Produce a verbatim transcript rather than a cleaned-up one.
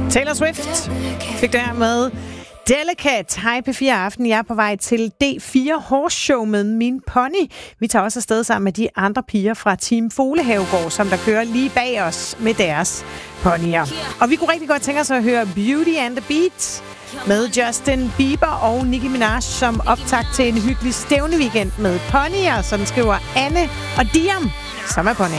Taylor Swift fik der med Delicate. Hej P fire Aften. Jeg er på vej til D fire Horse Show med min pony. Vi tager også afsted sammen med de andre piger fra Team Folehavegård, som der kører lige bag os med deres ponyer. Og vi kunne rigtig godt tænke os at høre Beauty and the Beat med Justin Bieber og Nicki Minaj som optakt til en hyggelig stævne weekend med ponyer, sådan skriver Anne og Diam, som er pony.